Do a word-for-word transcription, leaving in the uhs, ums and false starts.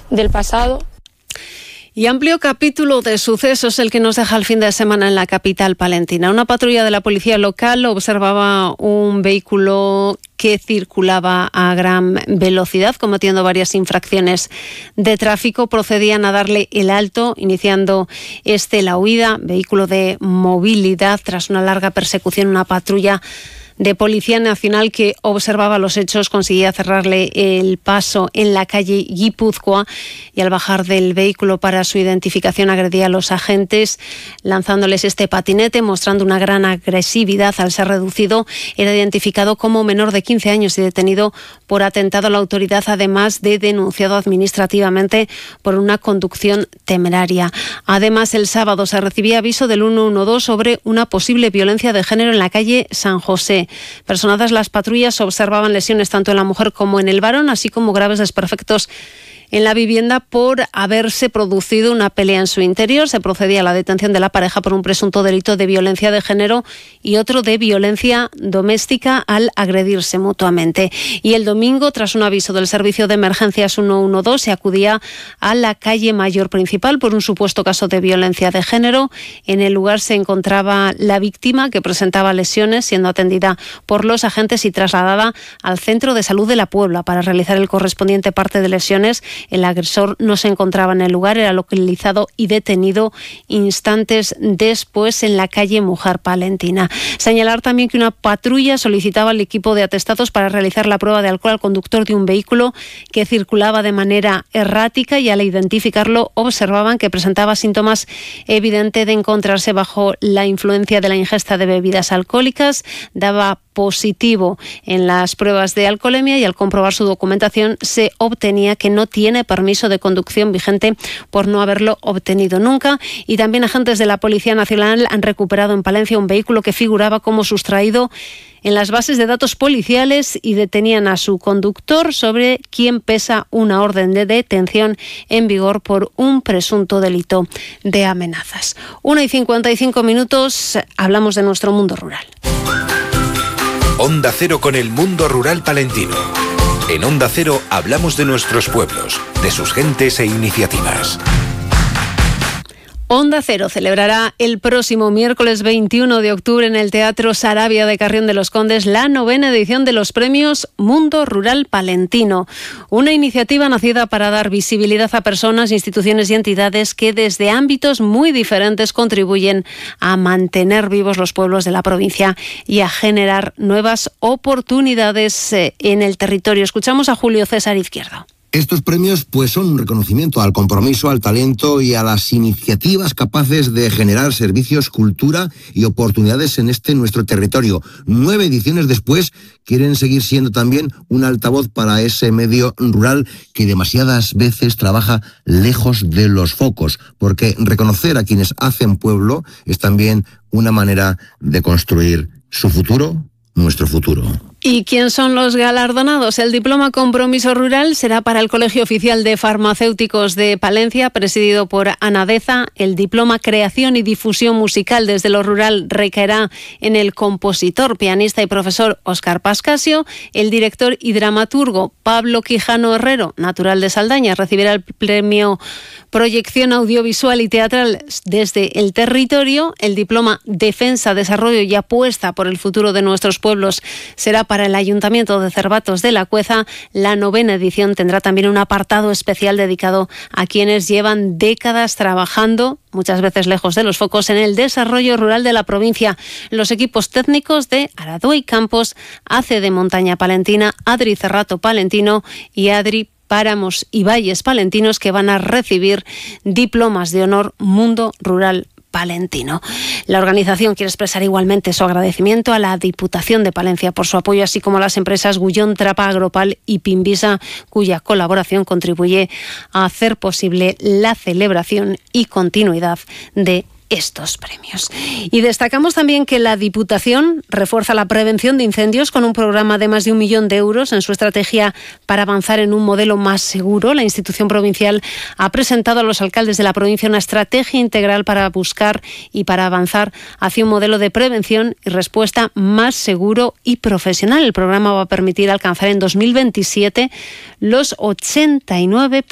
del pasado. Y amplio capítulo de sucesos el que nos deja el fin de semana en la capital palentina. Una patrulla de la policía local observaba un vehículo que circulaba a gran velocidad, cometiendo varias infracciones de tráfico. Procedían a darle el alto, iniciando este la huida. Vehículo de movilidad. Tras una larga persecución, una patrulla de Policía Nacional que observaba los hechos conseguía cerrarle el paso en la calle Guipúzcoa, y al bajar del vehículo para su identificación agredía a los agentes lanzándoles este patinete, mostrando una gran agresividad. Al ser reducido, era identificado como menor de quince años y detenido por atentado a la autoridad, además de denunciado administrativamente por una conducción temeraria. Además, el sábado se recibía aviso del ciento doce sobre una posible violencia de género en la calle San José. Personadas las patrullas, observaban lesiones tanto en la mujer como en el varón, así como graves desperfectos en la vivienda por haberse producido una pelea en su interior. Se procedía a la detención de la pareja por un presunto delito de violencia de género y otro de violencia doméstica al agredirse mutuamente. Y el domingo, tras un aviso del Servicio de Emergencias ciento doce, se acudía a la calle Mayor Principal por un supuesto caso de violencia de género. En el lugar se encontraba la víctima, que presentaba lesiones, siendo atendida por los agentes y trasladada al Centro de Salud de la Puebla para realizar el correspondiente parte de lesiones. El agresor no se encontraba en el lugar, era localizado y detenido instantes después en la calle Mujer Palentina. Señalar también que una patrulla solicitaba al equipo de atestados para realizar la prueba de alcohol al conductor de un vehículo que circulaba de manera errática, y al identificarlo observaban que presentaba síntomas evidentes de encontrarse bajo la influencia de la ingesta de bebidas alcohólicas. Daba positivo en las pruebas de alcoholemia, y al comprobar su documentación se obtenía que no tiene permiso de conducción vigente por no haberlo obtenido nunca. Y también agentes de la Policía Nacional han recuperado en Palencia un vehículo que figuraba como sustraído en las bases de datos policiales, y detenían a su conductor, sobre quien pesa una orden de detención en vigor por un presunto delito de amenazas. Una y cincuenta y cinco minutos, hablamos de nuestro mundo rural. Onda Cero con el mundo rural palentino. En Onda Cero hablamos de nuestros pueblos, de sus gentes e iniciativas. Onda Cero celebrará el próximo miércoles veintiuno de octubre en el Teatro Sarabia de Carrión de los Condes la novena edición de los premios Mundo Rural Palentino. Una iniciativa nacida para dar visibilidad a personas, instituciones y entidades que desde ámbitos muy diferentes contribuyen a mantener vivos los pueblos de la provincia y a generar nuevas oportunidades en el territorio. Escuchamos a Julio César Izquierdo. Estos premios pues son un reconocimiento al compromiso, al talento y a las iniciativas capaces de generar servicios, cultura y oportunidades en este nuestro territorio. Nueve ediciones después quieren seguir siendo también un altavoz para ese medio rural que demasiadas veces trabaja lejos de los focos, porque reconocer a quienes hacen pueblo es también una manera de construir su futuro, nuestro futuro. ¿Y quién son los galardonados? El diploma Compromiso Rural será para el Colegio Oficial de Farmacéuticos de Palencia, presidido por Anadeza. El diploma Creación y Difusión Musical desde lo Rural recaerá en el compositor, pianista y profesor Óscar Pascasio. El director y dramaturgo Pablo Quijano Herrero, natural de Saldaña, recibirá el premio Proyección Audiovisual y Teatral desde el territorio. El diploma Defensa, Desarrollo y Apuesta por el Futuro de Nuestros Pueblos será para el Ayuntamiento de Cervatos de la Cueza. La novena edición tendrá también un apartado especial dedicado a quienes llevan décadas trabajando, muchas veces lejos de los focos, en el desarrollo rural de la provincia. Los equipos técnicos de Aradoy Campos, A C de Montaña Palentina, Adri Cerrato Palentino y Adri Páramos y Valles Palentinos, que van a recibir diplomas de honor Mundo Rural Palentino. La organización quiere expresar igualmente su agradecimiento a la Diputación de Palencia por su apoyo, así como a las empresas Gullón, Trapa, Agropal y Pimbisa, cuya colaboración contribuye a hacer posible la celebración y continuidad de estos premios. Y destacamos también que la Diputación refuerza la prevención de incendios con un programa de más de un millón de euros en su estrategia para avanzar en un modelo más seguro. La institución provincial ha presentado a los alcaldes de la provincia una estrategia integral para buscar y para avanzar hacia un modelo de prevención y respuesta más seguro y profesional. El programa va a permitir alcanzar en dos mil veintisiete los ochenta y nueve